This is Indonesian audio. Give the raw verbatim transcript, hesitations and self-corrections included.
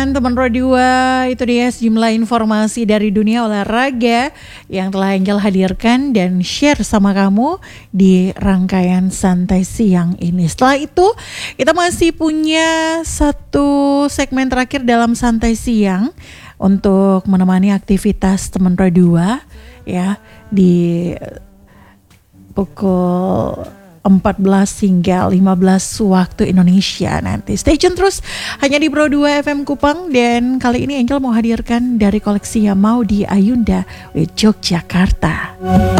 Teman Pro dua, itu dia sejumlah informasi dari dunia olahraga yang telah Angel hadirkan dan share sama kamu di rangkaian Santai Siang ini. Setelah itu kita masih punya satu segmen terakhir dalam Santai Siang untuk menemani aktivitas teman Pro dua ya di pukul empat belas hingga lima belas waktu Indonesia nanti. Stay tune terus hanya di Pro dua F M Kupang, dan kali ini Angel mau hadirkan dari koleksi Yamaudi Ayunda with Yogyakarta.